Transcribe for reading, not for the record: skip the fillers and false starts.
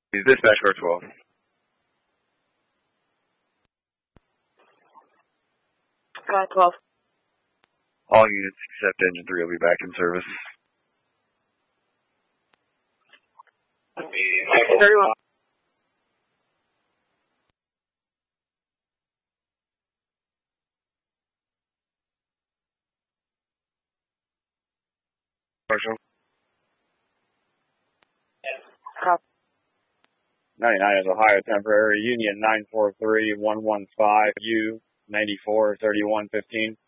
Is dispatch car 12. Sky 12. All units except engine 3 will be back in service. Very well. Marshal. Copy. 99 is Ohio temporary, Union 943-115, U 94-3115.